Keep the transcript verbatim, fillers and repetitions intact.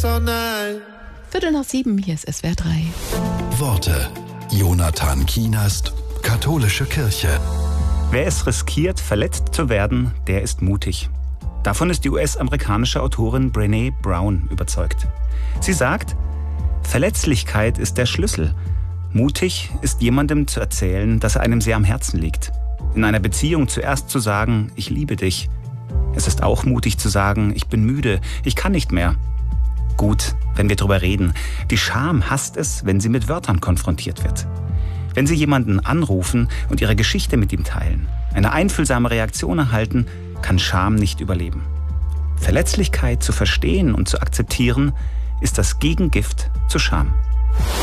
Viertel nach sieben, hier ist S W R drei. Worte. Jonathan Kienast, Katholische Kirche. Wer es riskiert, verletzt zu werden, der ist mutig. Davon ist die U S-amerikanische Autorin Brené Brown überzeugt. Sie sagt, Verletzlichkeit ist der Schlüssel. Mutig ist jemandem zu erzählen, dass er einem sehr am Herzen liegt. In einer Beziehung zuerst zu sagen, ich liebe dich. Es ist auch mutig zu sagen, ich bin müde, ich kann nicht mehr. Gut, wenn wir drüber reden. Die Scham hasst es, wenn sie mit Wörtern konfrontiert wird. Wenn Sie jemanden anrufen und Ihre Geschichte mit ihm teilen, eine einfühlsame Reaktion erhalten, kann Scham nicht überleben. Verletzlichkeit zu verstehen und zu akzeptieren, ist das Gegengift zu Scham.